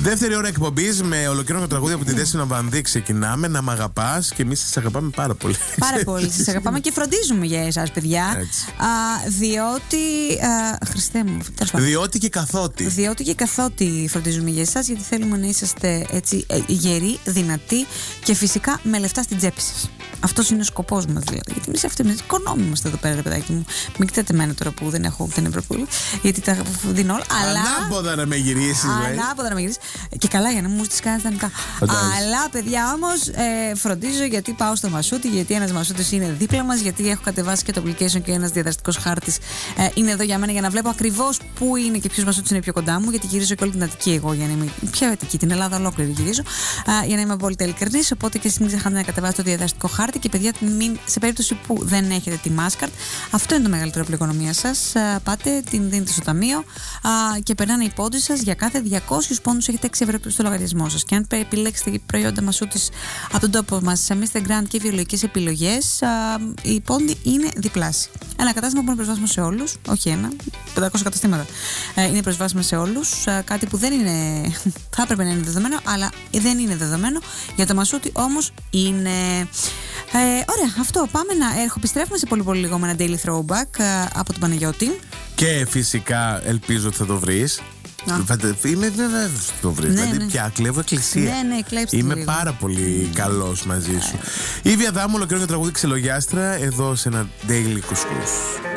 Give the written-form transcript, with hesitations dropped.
Δεύτερη ώρα εκπομπής με ολοκληρωμένο τραγούδι από τη Δέσποινα Βανδύ. Ξεκινάμε. Να μ' αγαπάς και εμείς σας αγαπάμε πάρα πολύ. Πάρα πολύ. Σας αγαπάμε και φροντίζουμε για εσάς, παιδιά. Διότι. Χριστέ μου, τέλος πάντων. Διότι και καθότι. Διότι και καθότι φροντίζουμε για εσάς, γιατί θέλουμε να είσαστε έτσι γεροί, δυνατοί και φυσικά με λεφτά στην τσέπη σας. Αυτός είναι ο σκοπός μας, δηλαδή. Γιατί εμείς αυτοί είμαστε οικονόμοι είμαστε εδώ πέρα, ρε παιδάκι μου. Μην κοιτάτε εμένα τώρα που δεν έχω ούτε ευρωπούλη, γιατί τα δίνω όλα. Ανάποδα να με γυρίσεις, ανάποδα να με γυρίσεις. Και καλά, για να μου τις κάνεις τα νικά. Αλλά, παιδιά, όμως φροντίζω, γιατί πάω στο Μασούτι, γιατί ένας Μασούτης είναι δίπλα μας, γιατί έχω κατεβάσει και το application και ένας διαδραστικός χάρτης είναι εδώ για μένα για να βλέπω ακριβώς πού είναι και ποιος Μασούτης είναι πιο κοντά μου, γιατί γυρίζω και όλη την Αττική εγώ, για να είμαι. Ποια Αττική, την Ελλάδα ολόκληρη γυρίζω, για να είμαι απόλυτα ειλικρινής. Οπότε και εσείς μην ξεχάσετε να κατεβάσετε το διαδραστικό χάρτη και, παιδιά, σε περίπτωση που δεν έχετε τη Mastercard, αυτό είναι το μεγαλύτερο πλέον οικονομία σας. Πάτε, την δίνετε στο ταμείο και περνάνε οι πόντους σας. Για κάθε 200 πόντους έχετε 6 ευρώ στο λογαριασμό σας. Και αν επιλέξετε προϊόντα Μασούτης από τον τόπο μας σε Mr. Grand και βιολογικές επιλογές, οι πόντοι είναι διπλάσιοι. Ένα κατάστημα που είναι προσβάσιμο σε όλους, όχι ένα, 500 καταστήματα. Είναι προσβάσιμο σε όλους. Κάτι που δεν είναι, θα έπρεπε να είναι δεδομένο, αλλά δεν είναι δεδομένο. Για το Μασούτι όμως είναι. Ωραία, αυτό. Πάμε να επιστρέφουμε σε πολύ λίγο με ένα daily throwback από τον Παναγιώτη. Και φυσικά ελπίζω ότι θα το βρεις. Είμαι βέβαιος ότι το βρεις. Δηλαδή πια κλέβω εκκλησία. Είμαι λίγο. πάρα πολύ καλός μαζί σου. Η Βία Δάμου ολοκληρώνει το τραγούδι Ξελογιάστρα εδώ σε ένα daily κουσκούς.